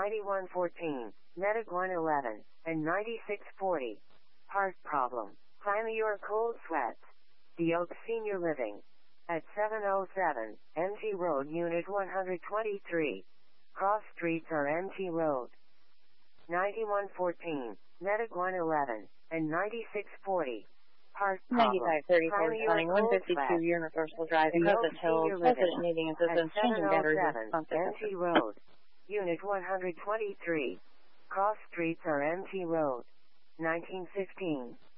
9114, Medic 111, and 9640. Heart problem. Climate your cold sweats. The Oak Senior Living. At 707, MT Road, Unit 123. Cross streets are MT Road. 9114, Medic 111, and 9640. Heart problem. 9534 running 152 Universal Drive, Pleasant Hills, resident needing assistance, changing battery response. MT Road. Unit 123. Cross streets are MT Road. 1915.